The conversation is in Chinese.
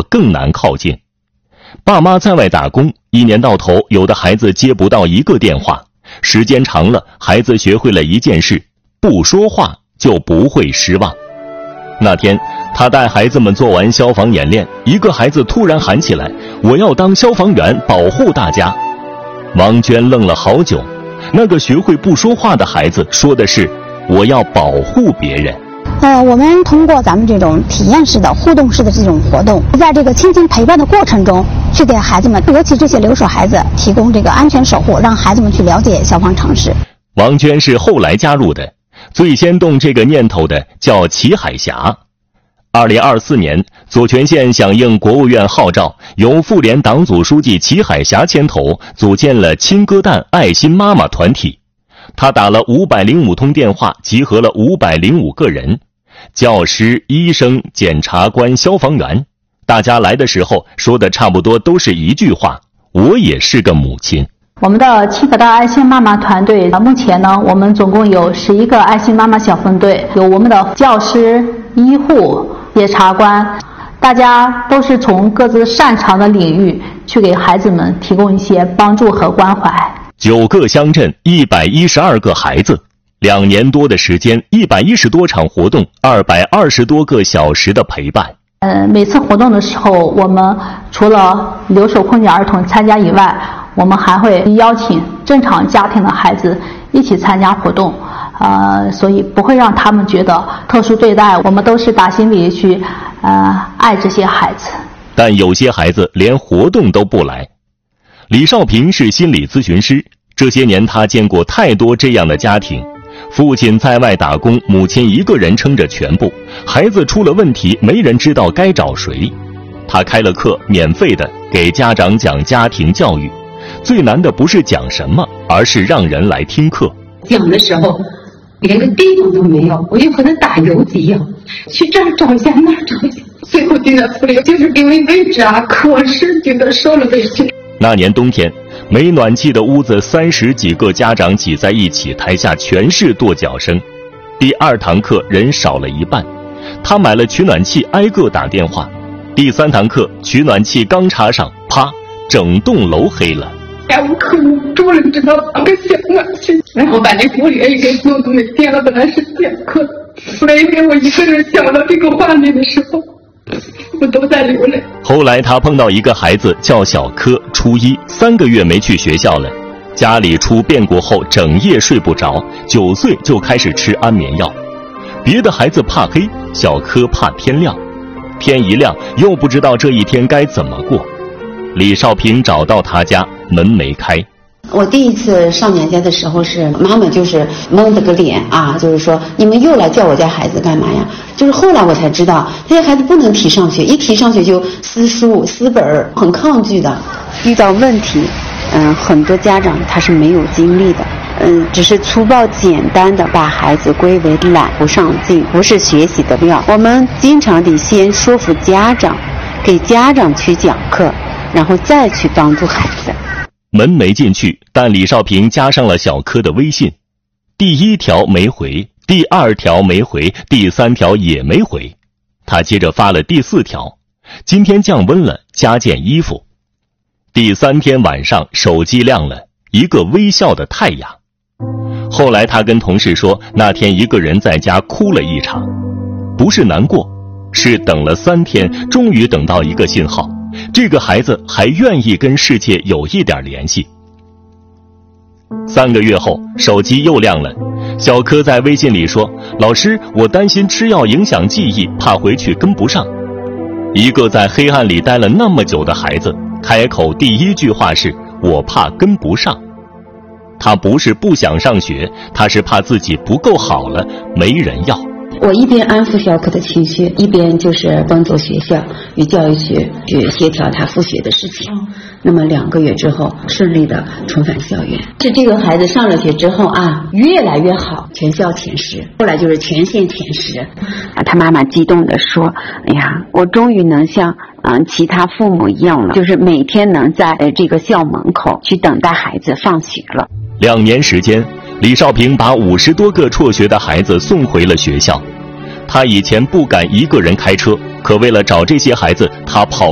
活更难靠近。爸妈在外打工，一年到头，有的孩子接不到一个电话，时间长了，孩子学会了一件事：不说话就不会失望。那天，他带孩子们做完消防演练，一个孩子突然喊起来：“我要当消防员，保护大家。”王娟愣了好久，那个学会不说话的孩子说的是：“我要保护别人。” 我们通过咱们这种体验式的、互动式的这种活动，在这个亲情陪伴的过程中，去给孩子们，尤其这些留守孩子，提供这个安全守护，让孩子们去了解消防常识。 王娟是后来加入的，最先动这个念头的叫齐海霞。2024年，左权县响应国务院号召，由妇联党组书记齐海霞牵头，组建了亲歌蛋爱心妈妈团体。他打了505通电话，集合了505个人，教师、医生、检察官、消防员。大家来的时候说的差不多都是一句话：我也是个母亲。 我们的亲歌蛋爱心妈妈团队，目前呢，我们总共有11个爱心妈妈小分队，有我们的教师、医护、检察官，大家都是从各自擅长的领域去给孩子们提供一些帮助和关怀。 9个乡镇112个孩子，2年多的时间，110多场活动，220多个小时的陪伴。 每次活动的时候，我们除了留守空间儿童参加以外，我们还会邀请正常家庭的孩子一起参加活动，所以不会让他们觉得特殊对待，我们都是打心里去爱这些孩子。 但有些孩子连活动都不来。李少平是心理咨询师，这些年他见过太多这样的家庭，父亲在外打工，母亲一个人撑着全部，孩子出了问题，没人知道该找谁。他开了课，免费的，给家长讲家庭教育。最难的不是讲什么，而是让人来听课。 讲的时候连个地方都没有，我就和他打游击一样，去这儿找一下，那儿找一下，最后定在府里就是给我位置啊，可是觉得受了委屈。 那年冬天，没暖气的屋子，30几个家长挤在一起，台下全是跺脚声。第2堂课人少了一半，他买了取暖器，挨个打电话。第3堂课取暖器刚插上，啪，整栋楼黑了。 我可无助了，你知道吗？个小暖气，然后把那屋里也给弄都没电了，本来是2课，后来因为我一个人想到这个画面的时候，我都在流泪。 后来他碰到一个孩子叫小柯，初1，3个月没去学校了，家里出变故后整夜睡不着，9岁就开始吃安眠药。别的孩子怕黑，小柯怕天亮，天一亮又不知道这一天该怎么过。李少平找到他家，门没开。 我第一次上娘家的时候，是妈妈就是蒙着个脸啊，就是说你们又来叫我家孩子干嘛呀？就是后来我才知道，这些孩子不能提上学，一提上学就撕书撕本，很抗拒的。遇到问题，很多家长他是没有精力的，只是粗暴简单的把孩子归为懒不上进，不是学习的料。我们经常得先说服家长，给家长去讲课，然后再去帮助孩子。 门没进去，但李少平加上了小柯的微信，第1条没回，第2条没回，第3条也没回。他接着发了第4条，今天降温了，加件衣服。第3天晚上，手机亮了，一个微笑的太阳。后来他跟同事说，那天一个人在家哭了一场，不是难过，是等了3天，终于等到一个信号，这个孩子还愿意跟世界有一点联系。3个月后，手机又亮了，小柯在微信里说，老师，我担心吃药影响记忆，怕回去跟不上。一个在黑暗里待了那么久的孩子，开口第1句话是，我怕跟不上。他不是不想上学，他是怕自己不够好了，没人要。 我一边安抚小柯的情绪，一边就是帮助学校与教育局去协调他复学的事情。那么2个月之后，顺利的重返校园。是这个孩子上了学之后啊，越来越好，全校前10，后来就是全县前10。他妈妈激动地说：“哎呀，我终于能像其他父母一样了，就是每天能在这个校门口去等待孩子放学了。 ”2年时间，李少平把50多个辍学的孩子送回了学校。他以前不敢一个人开车，可为了找这些孩子，他跑